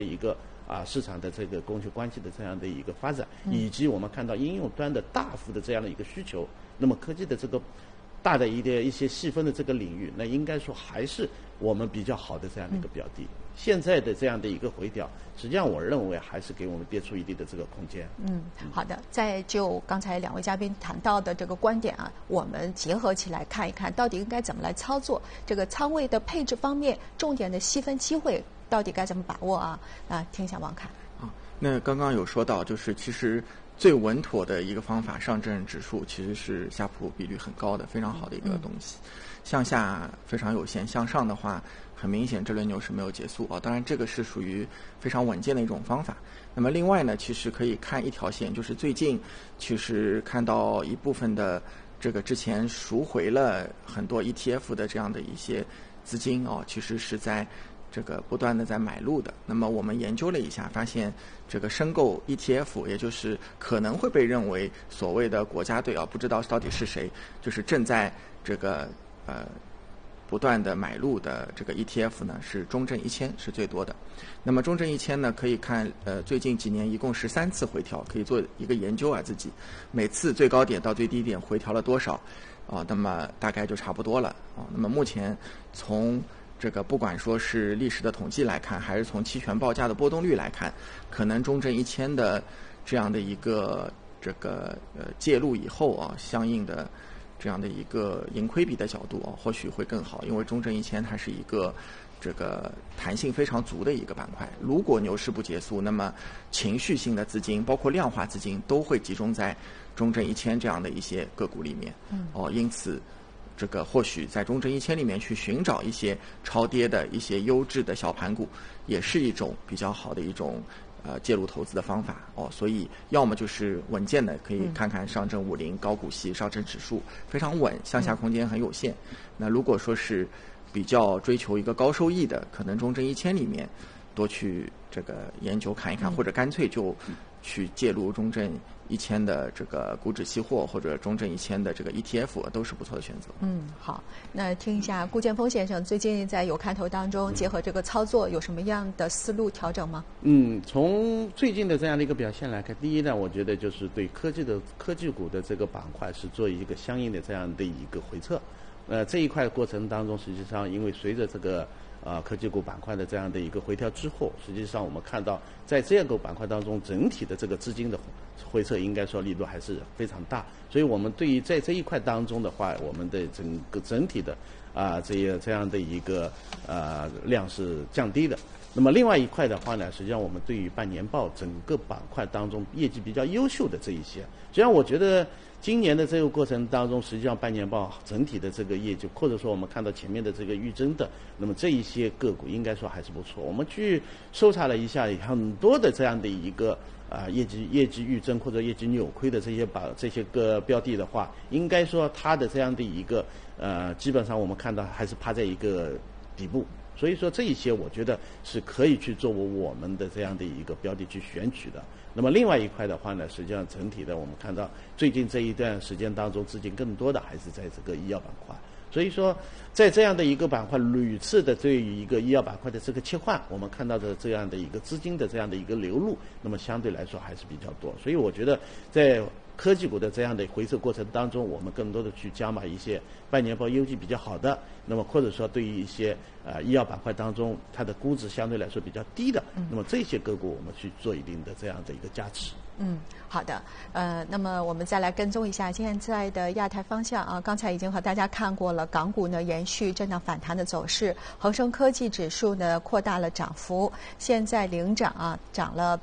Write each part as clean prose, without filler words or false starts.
一个市场的这个供求关系的这样的一个发展，以及我们看到应用端的大幅的这样的一个需求，那么科技的这个大的一些细分的这个领域，那应该说还是我们比较好的这样的一个标的。现在的这样的一个回调，实际上我认为还是给我们憋出一定的这个空间。 好的。再就刚才两位嘉宾谈到的这个观点啊，我们结合起来看一看，到底应该怎么来操作这个仓位的配置方面，重点的细分机会到底该怎么把握啊？听一下王凯。 那刚刚有说到，就是其实最稳妥的一个方法，上证指数其实是夏普比率很高的，非常好的一个东西。向下非常有限，向上的话，很明显这轮牛市没有结束啊。当然，这个是属于非常稳健的一种方法。那么另外呢，其实可以看一条线，就是最近其实看到一部分的这个之前赎回了很多 ETF 的这样的一些资金其实是在这个不断的在买入的。那么我们研究了一下，发现这个申购 ETF， 也就是可能会被认为所谓的国家队不知道到底是谁，就是正在这个不断的买入的这个 ETF 呢，是中证1000是最多的。那么中证1000呢，可以看最近几年一共13次回调，可以做一个研究自己每次最高点到最低点回调了多少那么大概就差不多了那么目前从这个不管说是历史的统计来看，还是从期权报价的波动率来看，可能中证1000的这样的一个这个介入以后相应的这样的一个盈亏比的角度或许会更好，因为中证1000它是一个这个弹性非常足的一个板块。如果牛市不结束，那么情绪性的资金，包括量化资金，都会集中在中证1000这样的一些个股里面。因此这个或许在中证1000里面去寻找一些超跌的一些优质的小盘股，也是一种比较好的一种介入投资的方法所以要么就是稳健的，可以看看上证50高股息，上证指数非常稳，向下空间很有限。那如果说是比较追求一个高收益的，可能中证1000里面多去这个研究看一看，或者干脆就去介入中证1000的这个股指期货，或者中证1000的这个 ETF 都是不错的选择。 好，那听一下顾建峰先生最近在有看头当中结合这个操作有什么样的思路调整吗？ 从最近的这样的一个表现来看，第一呢，我觉得就是对科技股的这个板块是做一个相应的这样的一个回撤。这一块过程当中，实际上因为随着这个科技股板块的这样的一个回调之后，实际上我们看到在这个板块当中，整体的这个资金的回撤应该说力度还是非常大，所以我们对于在这一块当中的话，我们的整体的这样的一个量是降低的。那么另外一块的话呢，实际上我们对于半年报整个板块当中业绩比较优秀的这一些，实际上我觉得今年的这个过程当中，实际上半年报整体的这个业绩，或者说我们看到前面的这个预增的，那么这一些个股应该说还是不错。我们去搜查了一下，很多的这样的一个业绩预增或者业绩扭亏的这些个标的的话，应该说它的这样的一个基本上我们看到还是趴在一个底部。所以说这一些我觉得是可以去作为我们的这样的一个标的去选取的。那么另外一块的话呢，实际上整体的我们看到最近这一段时间当中资金更多的还是在这个医药板块。所以说在这样的一个板块屡次的对于一个医药板块的这个切换，我们看到的这样的一个资金的这样的一个流入，那么相对来说还是比较多。所以我觉得在科技股的这样的回撤过程当中，我们更多的去加码一些半年报业绩比较好的，那么或者说对于一些医药板块当中它的估值相对来说比较低的，那么这些个股我们去做一定的这样的一个加持。 好的，那么我们再来跟踪一下现在的亚太方向刚才已经和大家看过了，港股呢延续震荡反弹的走势，恒生科技指数呢扩大了涨幅，现在领涨涨了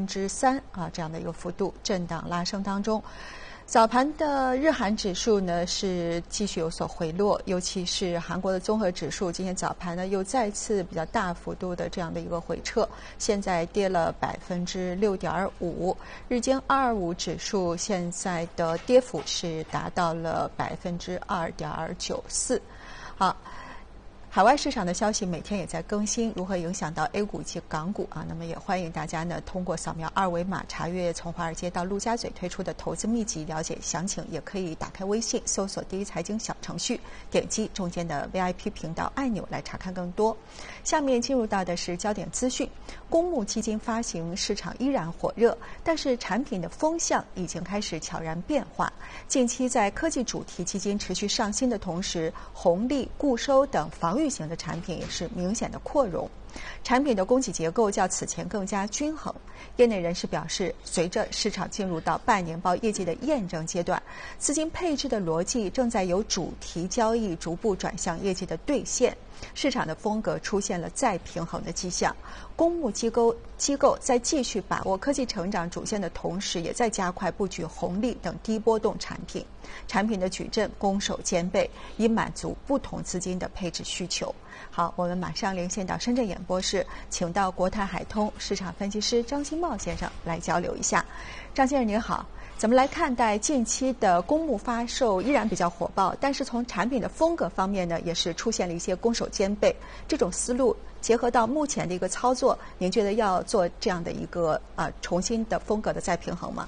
3%这样的一个幅度，震荡拉升当中。早盘的日韩指数呢是继续有所回落，尤其是韩国的综合指数今天早盘呢又再次比较大幅度的这样的一个回撤，现在跌了6.5%，日经225指数现在的跌幅是达到了2.94%。好， 海外市场的消息每天也在更新，如何影响到 A 股及港股啊？那么也欢迎大家呢通过扫描2维码查阅从华尔街到陆家嘴推出的投资秘籍了解详情，也可以打开微信搜索第一财经小程序，点击中间的 VIP 频道按钮来查看更多。下面进入到的是焦点资讯，公募基金发行市场依然火热，但是产品的风向已经开始悄然变化。近期在科技主题基金持续上新的同时，红利、固收等防御型的产品也是明显的扩容，产品的供给结构较此前更加均衡。业内人士表示，随着市场进入到半年报业绩的验证阶段，资金配置的逻辑正在由主题交易逐步转向业绩的兑现，市场的风格出现了再平衡的迹象。公募机构在继续把握科技成长主线的同时，也在加快布局红利等低波动产品。产品的矩阵攻守兼备，以满足不同资金的配置需求。好，我们马上连线到深圳演播室，请到国泰海通市场分析师张新茂先生来交流一下。张先生您好，怎么来看待近期的公募发售依然比较火爆，但是从产品的风格方面呢，也是出现了一些攻守兼备，这种思路结合到目前的一个操作，您觉得要做这样的一个重新的风格的再平衡吗？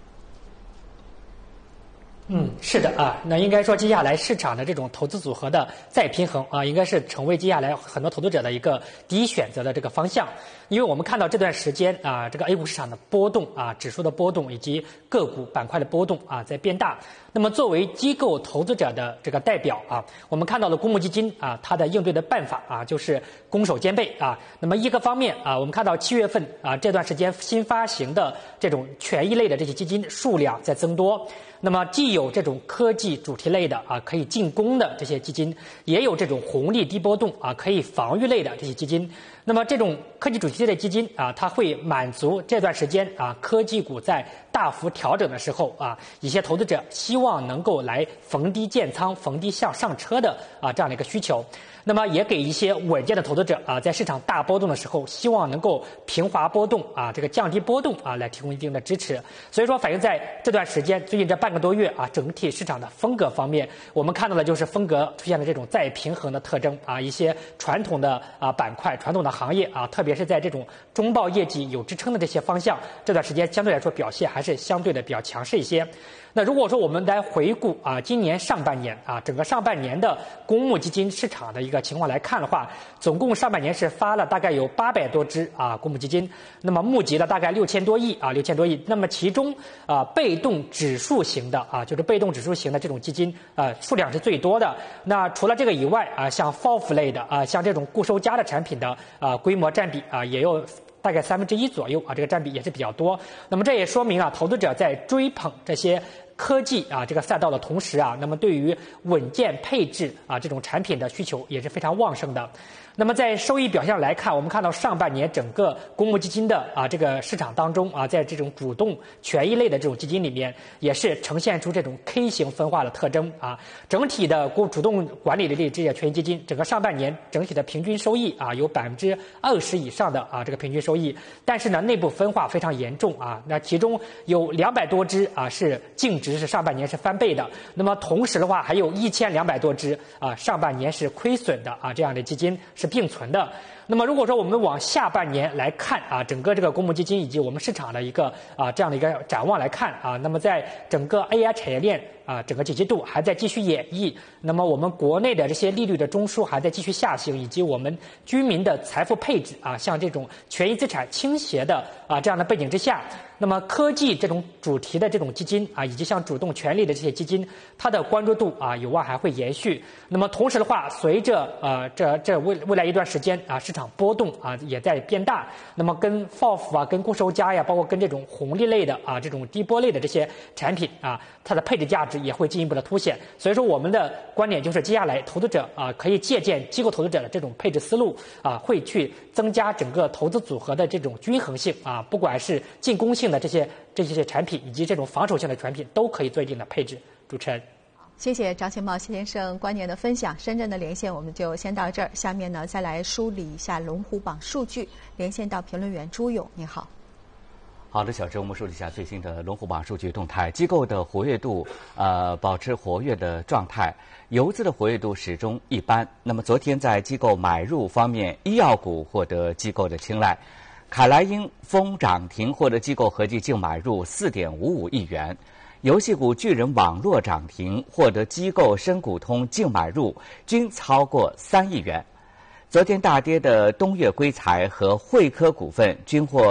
是的啊，那应该说接下来市场的这种投资组合的再平衡啊，应该是成为接下来很多投资者的一个第一选择的这个方向。因为我们看到这段时间啊，这个 A 股市场的波动啊，指数的波动以及个股板块的波动啊在变大。那么作为机构投资者的这个代表啊，我们看到了公募基金啊，它的应对的办法啊，就是攻守兼备啊。那么一个方面啊，我们看到7月份啊这段时间新发行的这种权益类的这些基金数量在增多。那么既有这种科技主题类的啊可以进攻的这些基金，也有这种红利低波动啊可以防御类的这些基金。那么这种科技主题类的基金啊，它会满足这段时间啊科技股在大幅调整的时候啊，一些投资者希望能够来逢低建仓、逢低向上车的啊这样的一个需求。那么也给一些稳健的投资者啊，在市场大波动的时候，希望能够平滑波动啊，这个降低波动啊，来提供一定的支持。所以说，反映在这段时间，最近这半个多月啊，整体市场的风格方面，我们看到的就是风格出现了这种再平衡的特征啊，一些传统的板块、传统的行业啊，特别是在这种中报业绩有支撑的这些方向，这段时间相对来说表现还是相对的比较强势一些。那如果说我们来回顾啊，今年上半年啊，整个上半年的公募基金市场的一个情况来看的话，总共上半年是发了大概有800多只啊公募基金，那么募集了大概6000多亿啊，6000多亿。那么其中被动指数型的啊，就是被动指数型的这种基金数量是最多的。那除了这个以外啊，像 FOF 类的啊，像这种固收加的产品的规模占比啊，也有大概1/3左右啊，这个占比也是比较多。那么这也说明啊，投资者在追捧这些科技啊这个赛道的同时啊，那么对于稳健配置啊这种产品的需求也是非常旺盛的。那么在收益表现来看，我们看到上半年整个公募基金的这个市场当中啊，在这种主动权益类的这种基金里面，也是呈现出这种 K 型分化的特征啊。整体的主动管理的这些权益基金，整个上半年整体的平均收益啊有20%以上的这个平均收益，但是呢内部分化非常严重啊。那其中有200多只啊是净值是上半年是翻倍的，那么同时的话还有1200多只啊上半年是亏损的这样的基金是并存的。那么如果说我们往下半年来看啊，整个这个公募基金以及我们市场的一个这样的一个展望来看啊，那么在整个 AI 产业链整个景气度还在继续演绎，那么我们国内的这些利率的中枢还在继续下行，以及我们居民的财富配置像这种权益资产倾斜的这样的背景之下，那么科技这种主题的这种基金以及像主动权利的这些基金，它的关注度有望还会延续。那么同时的话，随着这未来一段时间市场波动也在变大，那么跟 FOF 跟固收加包括跟这种红利类的这种低波类的这些产品它的配置价值也会进一步的凸显。所以说我们的观点就是，接下来投资者可以借鉴机构投资者的这种配置思路会去增加整个投资组合的这种均衡性不管是进攻性的这些产品以及这种防守性的产品都可以做一定的配置。主持人， 谢谢张新茂先生观点的分享。深圳的连线我们就先到这儿，下面呢再来梳理一下龙虎榜数据。连线到评论员朱勇，你好。 好的，小周，我们梳理一下最新的龙虎榜数据动态。机构的活跃度保持活跃的状态，游资的活跃度始终一般。那么昨天在机构买入方面，医药股获得机构的青睐，凯莱英封涨停，获得机构合计净买入4.55亿元。游戏股巨人网络涨停，获得机构深股通净买入均超过3亿元。昨天大跌的东岳硅材和汇科股份均获